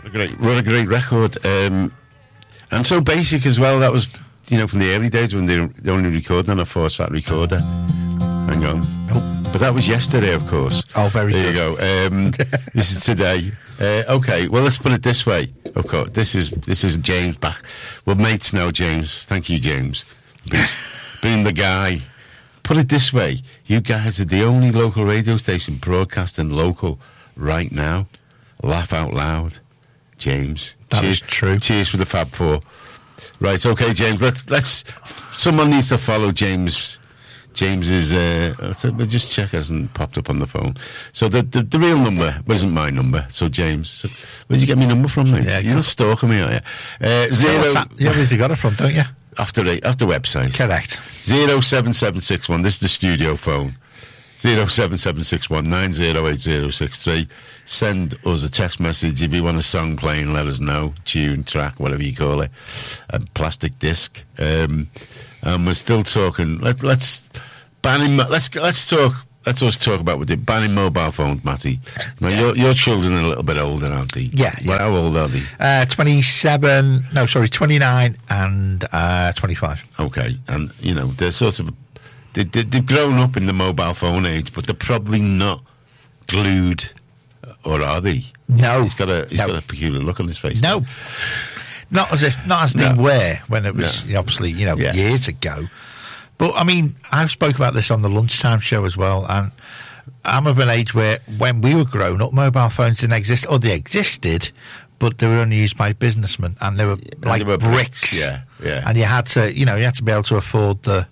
What a great record. And so basic as well. That was, from the early days when they only recorded on a 4-track recorder. Hang on. Oh. But that was yesterday, of course. Oh, very good. There you go. This is today. Okay, well, let's put it this way. Of course, this is James back. Well, mates now, James. Thank you, James. Being the guy. Put it this way. You guys are the only local radio station broadcasting local right now. Laugh out loud. James. That is true. Cheers for the Fab Four. Right, okay, James. Let's. Someone needs to follow James. James is. We'll just check. It hasn't popped up on the phone. So the real number wasn't my number. So James, where did you get my number from, mate? Yeah, you're stalking me, are you? Zero. Yeah, where you got it from, don't you? After website. Correct. 07761. This is the studio phone. 07761 908063. Send us a text message if you want a song playing. Let us know. Tune, track, whatever you call it. A plastic disc. And we're still talking. Let's talk. Let's us talk about what they're banning mobile phones, Matty. Now your children are a little bit older, aren't they? Yeah. Well, how old are they? 29 and 25. Okay, and they're sort of they've grown up in the mobile phone age, but they're probably not glued, or are they? No, he's got a peculiar look on his face. No, not as they were when it was obviously years ago. But I mean, I've spoke about this on the lunchtime show as well, and I'm of an age where when we were growing up, mobile phones didn't exist, or they existed, but they were only used by businessmen, and they were bricks. Yeah. And you had to, you had to be able to afford the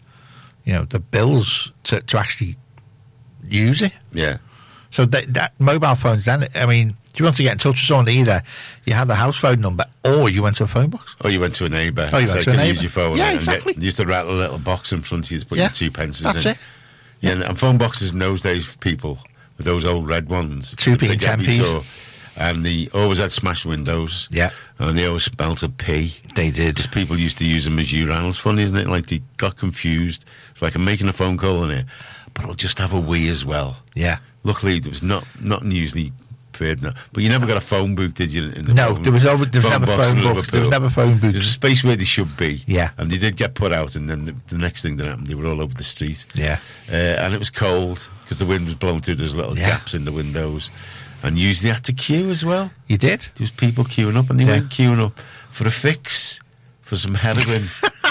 bills to actually use it. Yeah. So that mobile phones then, I mean, if you want to get in touch with someone, either you had the house phone number or you went to a phone box. Or you went to a neighbour. Oh, you went to a neighbour. Use your phone. Yeah, exactly. You used to rattle a little box in front of you to put your 2 pence in. That's it. Yeah, and phone boxes in those days, people, with those old red ones. 2p and 10p's. And they always had smashed windows. Yeah. And they always spelt a P. They did. Because people used to use them as Urals. Funny, isn't it? Like, they got confused. It's like, I'm making a phone call in here, but I'll just have a wee as well. Yeah. Luckily, there was not usually fared now. But you never got a phone book, did you? No, there was never phone books. There was never phone books. There's a space where they should be. Yeah. And they did get put out, and then the next thing that happened, they were all over the street. Yeah. And it was cold, because the wind was blowing through those little gaps in the windows. And usually had to queue as well. You did? There was people queuing up, and they weren't queuing up for a fix, for some heroin.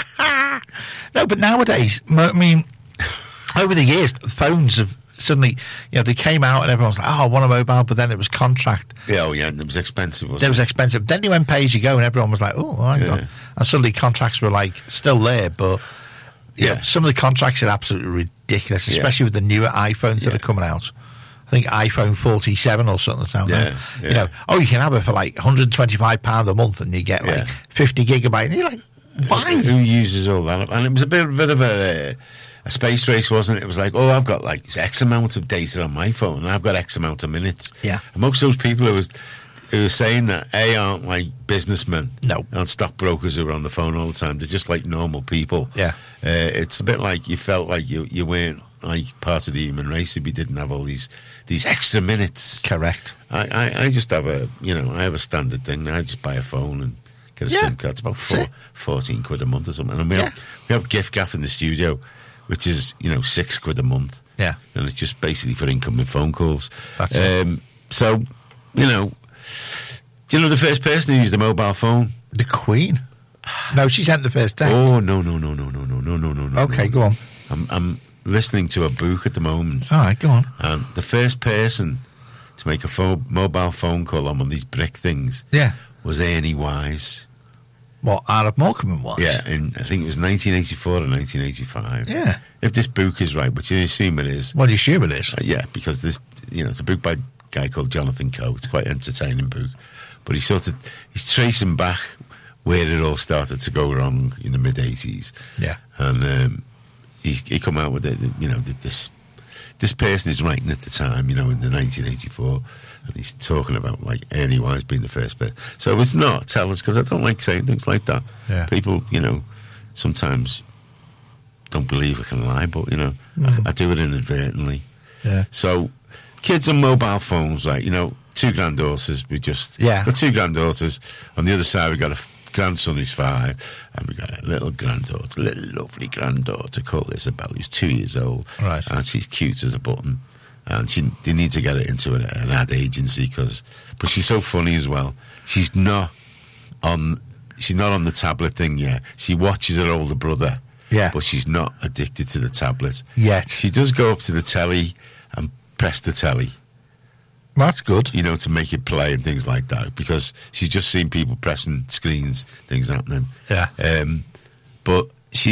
No, but nowadays, I mean, over the years, phones have suddenly, they came out and everyone was like, oh, I want a mobile, but then it was contract. Yeah, and it was expensive, wasn't it? It was expensive. Then you went pay as you go, and everyone was like, oh, hang on. And suddenly contracts were like still there, but some of the contracts are absolutely ridiculous, especially with the newer iPhones that are coming out. I think iPhone 47 or something that's out now. You can have it for like £125 a month, and you get like 50 gigabytes. And you're like, why? Who uses all that? And it was a bit of a space race, wasn't it? It was like, oh, I've got like X amount of data on my phone, and I've got X amount of minutes. Yeah. And most of those people who were saying that, aren't like businessmen. No. Aren't stockbrokers who are on the phone all the time. They're just like normal people. Yeah. It's a bit like you felt like you weren't like part of the human race if you didn't have all these extra minutes. Correct. I just have I have a standard thing. I just buy a phone and get a SIM card. It's about 14 quid a month or something. And we have gift gaff in the studio, which is £6 a month. Yeah. And it's just basically for incoming phone calls. That's it. So, do you know the first person who used a mobile phone? The Queen. No, she sent the first text. Oh, no. Okay, go on. I'm listening to a book at the moment. All right, go on. And the first person to make a mobile phone call on one of these brick things was Ernie Wise. What, Arab Morecambe was? Yeah, and I think it was 1984 or 1985. Yeah. If this book is right, which I assume it is. What do you assume it is? Yeah, because this, it's a book by a guy called Jonathan Coe. It's quite an entertaining book. But he's tracing back where it all started to go wrong in the mid-80s. Yeah. And he come out with this person is writing at the time, in the 1984, and he's talking about like Ernie Wise being the first person. So it's not tell us, because I don't like saying things like that. Yeah. People, sometimes don't believe I can lie, but I do it inadvertently. Yeah. So kids on mobile phones, like two granddaughters. We just Yeah. got two granddaughters. On the other side, we got a grandson who's 5, and we got a little granddaughter, little lovely granddaughter called Isabel, who's 2 years old. Right. And she's cute as a button. And they need to get her into an ad agency but she's so funny as well. She's not on the tablet thing yet. She watches her older brother. Yeah. But she's not addicted to the tablet Yet. She does go up to the telly and press the telly, That's good. to make it play and things like that, because she's just seen people pressing screens, things happening. Yeah. But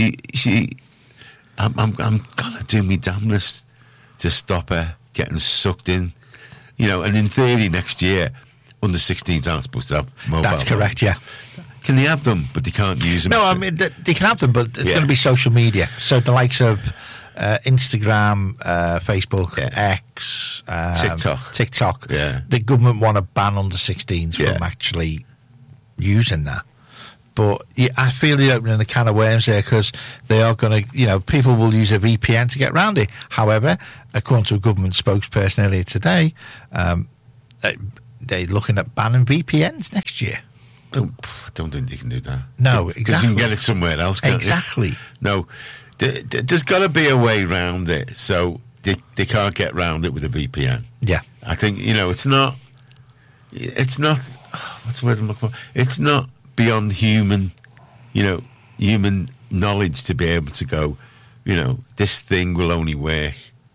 I'm gonna do me damnedest to stop her getting sucked in, and in theory next year, under 16s aren't supposed to have mobile That's correct, phones. yeah. Can they have them, but they can't use them? No, I mean, they can have them, but it's going to be social media. So the likes of Instagram, Facebook, X, TikTok. Yeah. The government want to ban under 16s from actually using that. But I feel you're opening a can of worms there, because they are going to, people will use a VPN to get around it. However, according to a government spokesperson earlier today, they're looking at banning VPNs next year. Don't think they can do that. No, Because exactly. you can get it somewhere else, can't Exactly. you? No, there's got to be a way around it, so they can't get around it with a VPN. Yeah. I think, it's not, what's the word I'm looking for? It's not beyond human knowledge to be able to go, this thing will only work,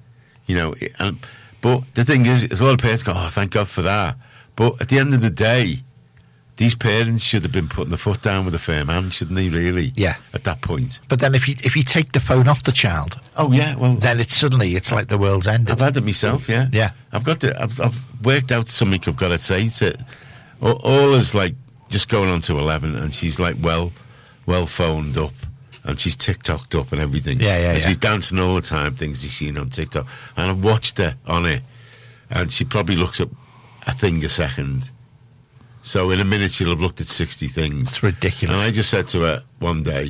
but the thing is, there's a lot of parents go, oh, thank God for that. But at the end of the day, these parents should have been putting the foot down with a firm hand, shouldn't they, really? Yeah. At that point. But then if you take the phone off the child, Oh, yeah, well... then it's like the world's ended. I've had it myself, yeah. Yeah. I've worked out something I've got to say to... All is like just going on to 11, and she's like well phoned up, and she's TikToked up and everything. And she's dancing all the time, things she's seen on TikTok. And I've watched her on it, and she probably looks up a thing a second. So in a minute, she'll have looked at 60 things. It's ridiculous. And I just said to her one day,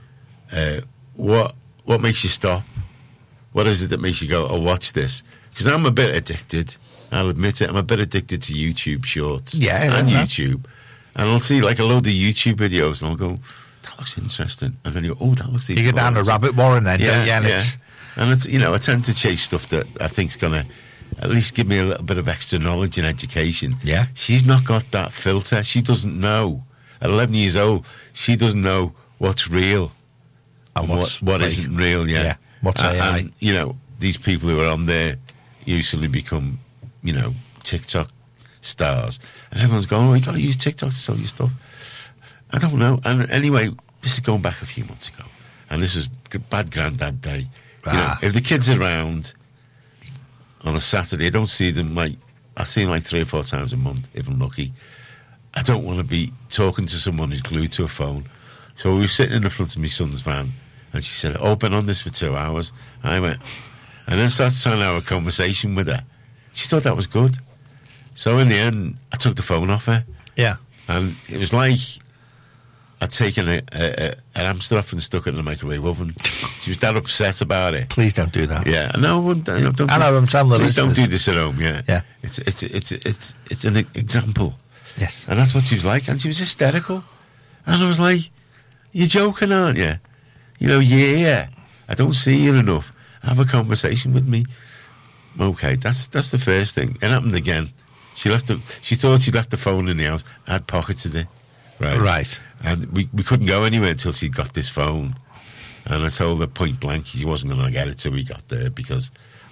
what makes you stop? What is it that makes you go, oh, watch this? Because I'm a bit addicted. I'll admit it. I'm a bit addicted to YouTube shorts. Yeah. And YouTube. And I'll see like a load of YouTube videos, and I'll go, that looks interesting. And then you go, oh, that looks... You get down the rabbit warren then, don't you? And it's, I tend to chase stuff that I think's going to at least give me a little bit of extra knowledge and education. Yeah. She's not got that filter. She doesn't know. At 11 years old, she doesn't know what's real and what isn't real yet. Yeah. What's AI? And, these people who are on there usually become, TikTok stars. And everyone's going, oh, you got to use TikTok to sell your stuff. I don't know. And anyway, this is going back a few months ago. And this was bad granddad day. If the kid's around on a Saturday, I don't see them I see them 3 or 4 times a month, if I'm lucky. I don't want to be talking to someone who's glued to a phone. So we were sitting in the front of my son's van, and she said, oh, been on this for 2 hours. And I went, and then started trying to have a conversation with her. She thought that was good. So in the end, I took the phone off her. Yeah. And it was like I'd taken an hamster off and stuck it in the microwave oven. She was that upset about it. Please don't do that. Yeah, no, I'm telling the please don't do this at home. Yeah, yeah. It's an example. Yes, and that's what she was like, and she was hysterical. And I was like, "You're joking, aren't you? Yeah. I don't see you enough. Have a conversation with me." Okay, that's the first thing. It happened again. She thought she'd left the phone in the house. I'd pocketed it. Right. And we couldn't go anywhere until she got this phone. And I told her point blank she wasn't going to get it till we got there, because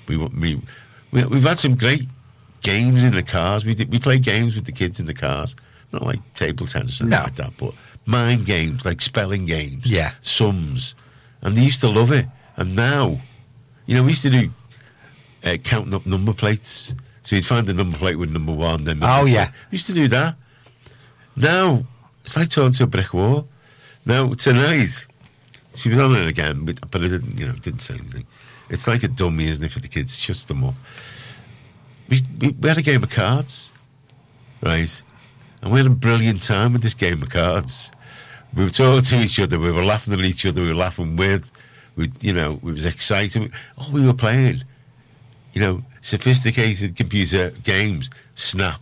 we've had some great games in the cars. We play games with the kids in the cars, not like table tennis or anything like that, but mind games, like spelling games, sums, and they used to love it. And now, we used to do counting up number plates. So you'd find the number plate with number 1, then number 2. We used to do that. Now it's like talking to a brick wall. Now tonight, she was on it again, but I didn't say anything. It's like a dummy, isn't it, for the kids? Shuts them up. We had a game of cards, right? And we had a brilliant time with this game of cards. We were talking to each other. We were laughing at each other. We were laughing with. It was exciting. We were playing, sophisticated computer games. Snap,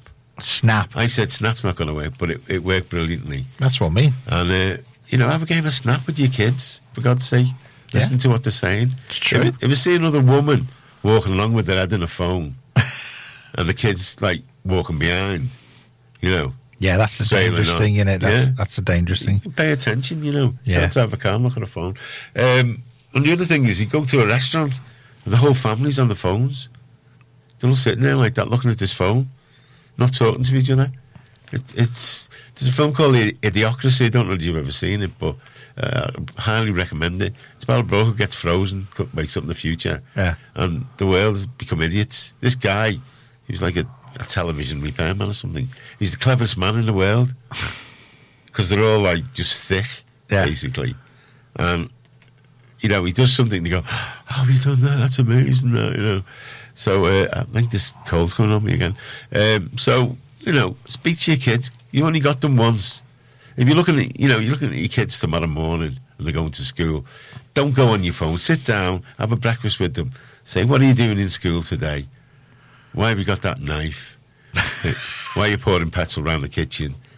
Snap. I said Snap's not going to work, but it worked brilliantly. That's what I mean. And, have a game of Snap with your kids, for God's sake. Listen to what they're saying. It's true. If you see another woman walking along with their head in a phone, and the kids, like, walking behind, Yeah, that's the dangerous thing, isn't it? That's the dangerous thing. Pay attention, You Yeah. have to have a calm look at a phone. And the other thing is, you go to a restaurant, and the whole family's on the phones. They're all sitting there like that, looking at this phone, not talking to each other. There's a film called Idiocracy. I don't know if you've ever seen it, but highly recommend it. It's about a bloke who gets frozen, wakes up in the future, and the world has become idiots. This guy, he's like a television repairman or something. He's the cleverest man in the world because they're all like just thick, basically. He does something and you go, "Oh, have you done that? That's amazing!" So I think this cold's coming on me again. Speak to your kids. You only got them once. If you're looking at, you're looking at your kids tomorrow morning and they're going to school, don't go on your phone. Sit down, have a breakfast with them. Say, what are you doing in school today? Why have you got that knife? Why are you pouring petrol around the kitchen?